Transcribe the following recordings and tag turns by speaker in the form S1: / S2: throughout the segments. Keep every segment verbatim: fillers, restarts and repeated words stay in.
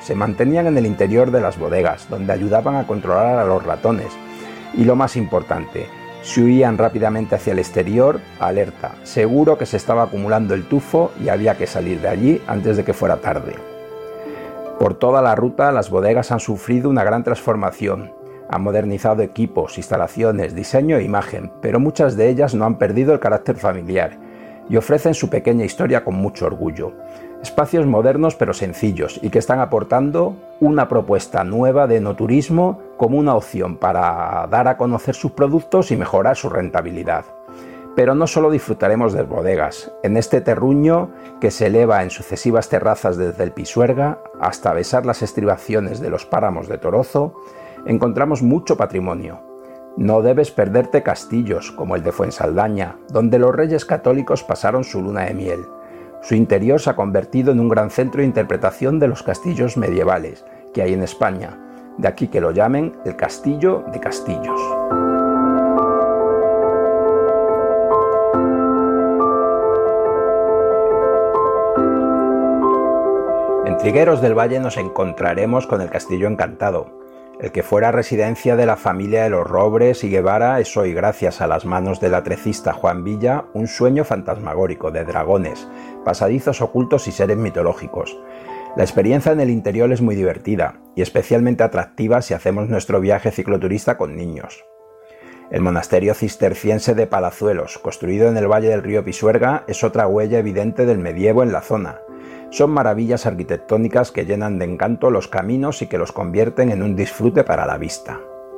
S1: Se mantenían en el interior de las bodegas, donde ayudaban a controlar a los ratones. Y lo más importante, se huían rápidamente hacia el exterior, alerta, seguro que se estaba acumulando el tufo y había que salir de allí antes de que fuera tarde. Por toda la ruta, las bodegas han sufrido una gran transformación. Han modernizado equipos, instalaciones, diseño e imagen, pero muchas de ellas no han perdido el carácter familiar y ofrecen su pequeña historia con mucho orgullo. Espacios modernos pero sencillos y que están aportando una propuesta nueva de enoturismo como una opción para dar a conocer sus productos y mejorar su rentabilidad. Pero no solo disfrutaremos de bodegas. En este terruño que se eleva en sucesivas terrazas desde el Pisuerga hasta besar las estribaciones de los páramos de Torozo, encontramos mucho patrimonio. No debes perderte castillos como el de Fuensaldaña, donde los reyes católicos pasaron su luna de miel. Su interior se ha convertido en un gran centro de interpretación de los castillos medievales que hay en España, de aquí que lo llamen el Castillo de Castillos. En Trigueros del Valle nos encontraremos con el Castillo Encantado. El que fuera residencia de la familia de los Robres y Guevara es hoy, gracias a las manos del atrecista Juan Villa, un sueño fantasmagórico de dragones, pasadizos ocultos y seres mitológicos. La experiencia en el interior es muy divertida y especialmente atractiva si hacemos nuestro viaje cicloturista con niños. El monasterio cisterciense de Palazuelos, construido en el valle del río Pisuerga, es otra huella evidente del medievo en la zona. Son maravillas arquitectónicas que llenan de encanto los caminos y que los convierten en un disfrute para la vista.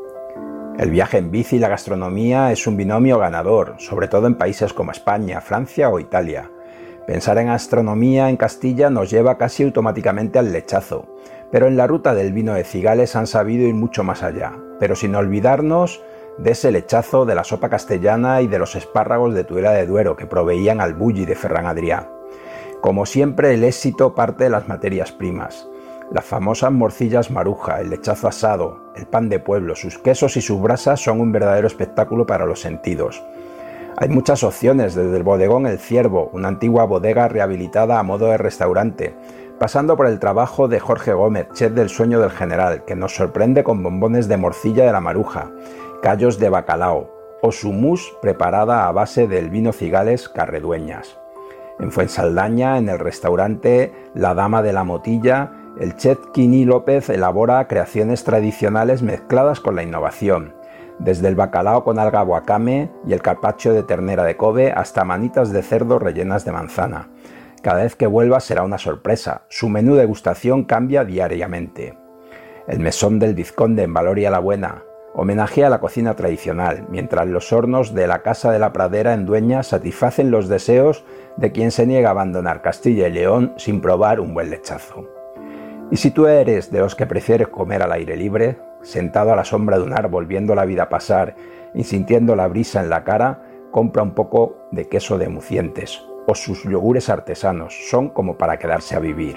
S1: El viaje en bici y la gastronomía es un binomio ganador, sobre todo en países como España, Francia o Italia. Pensar en gastronomía en Castilla nos lleva casi automáticamente al lechazo, pero en la ruta del vino de Cigales han sabido ir mucho más allá, pero sin olvidarnos de ese lechazo, de la sopa castellana y de los espárragos de Tudela de Duero que proveían al bulli de Ferran Adrià. Como siempre, el éxito parte de las materias primas. Las famosas morcillas Maruja, el lechazo asado, el pan de pueblo, sus quesos y sus brasas son un verdadero espectáculo para los sentidos. Hay muchas opciones, desde el bodegón El Ciervo, una antigua bodega rehabilitada a modo de restaurante, pasando por el trabajo de Jorge Gómez, chef del Sueño del General, que nos sorprende con bombones de morcilla de la Maruja, callos de bacalao o su mousse preparada a base del vino Cigales Carredueñas. En Fuensaldaña, en el restaurante La Dama de la Motilla, el chef Quini López elabora creaciones tradicionales mezcladas con la innovación, desde el bacalao con alga wakame y el carpaccio de ternera de Kobe hasta manitas de cerdo rellenas de manzana. Cada vez que vuelva será una sorpresa, su menú de degustación cambia diariamente. El mesón del Vizconde en Valoria la Buena homenajea a la cocina tradicional, mientras los hornos de la Casa de la Pradera en Dueña satisfacen los deseos de quien se niega a abandonar Castilla y León sin probar un buen lechazo. Y si tú eres de los que prefieres comer al aire libre, sentado a la sombra de un árbol viendo la vida pasar y sintiendo la brisa en la cara, compra un poco de queso de Mucientes o sus yogures artesanos, son como para quedarse a vivir.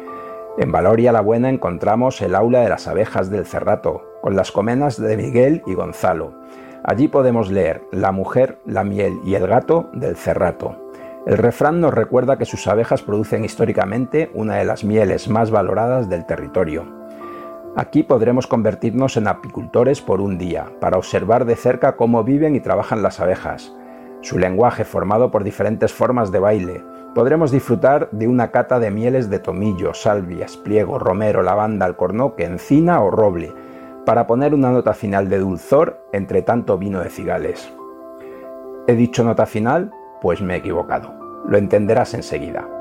S1: En Valoria la Buena encontramos el aula de las abejas del Cerrato, con las comenas de Miguel y Gonzalo. Allí podemos leer La mujer, la miel y el gato del Cerrato. El refrán nos recuerda que sus abejas producen históricamente una de las mieles más valoradas del territorio. Aquí podremos convertirnos en apicultores por un día, para observar de cerca cómo viven y trabajan las abejas. Su lenguaje formado por diferentes formas de baile. Podremos disfrutar de una cata de mieles de tomillo, salvia, espliego, romero, lavanda, alcornoque, encina o roble, para poner una nota final de dulzor entre tanto vino de Cigales. ¿He dicho nota final? Pues me he equivocado. Lo entenderás enseguida.